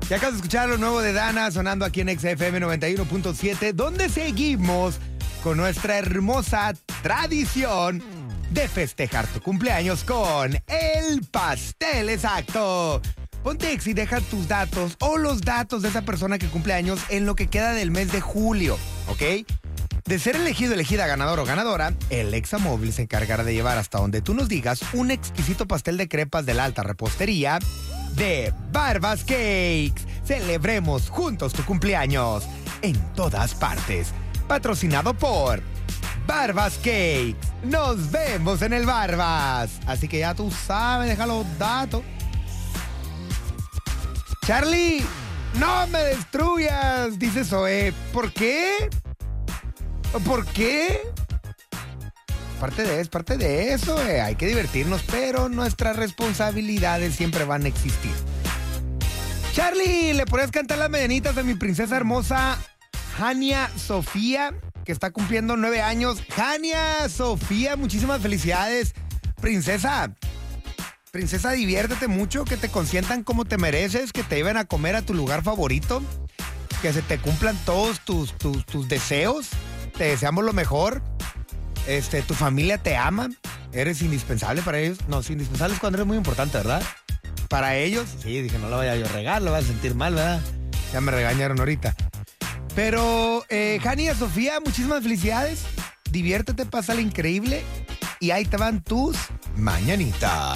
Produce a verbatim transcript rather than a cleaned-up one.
Ya acabas de escuchar lo nuevo de Dana sonando aquí en X F M noventa y uno punto siete, donde seguimos con nuestra hermosa tradición de festejar tu cumpleaños con el pastel exacto. Ponte X y deja tus datos o los datos de esa persona que cumple años en lo que queda del mes de julio, ¿ok? De ser elegido, elegida, ganador o ganadora, el Examóvil se encargará de llevar hasta donde tú nos digas un exquisito pastel de crepas de la alta repostería de Barbas Cakes. Celebremos juntos tu cumpleaños en todas partes. Patrocinado por Barbas Cakes. Nos vemos en el Barbas. Así que ya tú sabes, deja los datos. Charlie, no me destruyas, dice Zoe. ¿Por qué? ¿Por qué? Parte de, es parte de eso, eh. Hay que divertirnos, pero nuestras responsabilidades siempre van a existir. Charlie, ¿le podrías cantar las mañanitas a mi princesa hermosa Jania Sofía, que está cumpliendo nueve años? Jania Sofía, muchísimas felicidades. Princesa, princesa, diviértete mucho, que te consientan como te mereces, que te lleven a comer a tu lugar favorito, que se te cumplan todos tus, tus, tus deseos. Te deseamos lo mejor. Este, tu familia te ama. Eres indispensable para ellos. No, si indispensable es cuando eres muy importante, ¿verdad? Para ellos, sí, dije, no lo vaya yo a regar, lo vas a sentir mal, ¿verdad? Ya me regañaron ahorita. Pero, eh, Jania Sofía, muchísimas felicidades. Diviértete, pásale increíble. Y ahí te van tus mañanitas.